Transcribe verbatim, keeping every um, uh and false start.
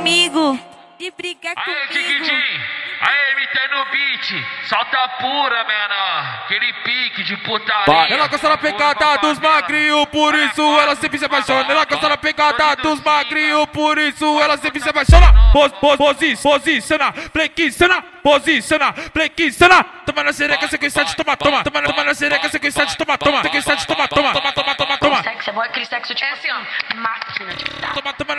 comigo. De brigar Aê, comigo. Tiquitim! Aê, M T no beat! Solta pura, menor! Aquele pique de putaria! Ela gosta da pegada dos magrinhos, por isso ela sempre se apaixona. Ela gosta da pegada dos magrinhos, por isso ela sempre se apaixona. Pos, pos, posi, posiciona, flexiona, posiciona, flexiona. Toma na sereca, sequência de toma, toma. Toma, toma na sereca, sequência de toma, toma. Sequência de toma, toma, toma, toma, toma, toma. Sexo é bom, aquele sexo tipo assim, ó, máquina de dar. Toma, toma.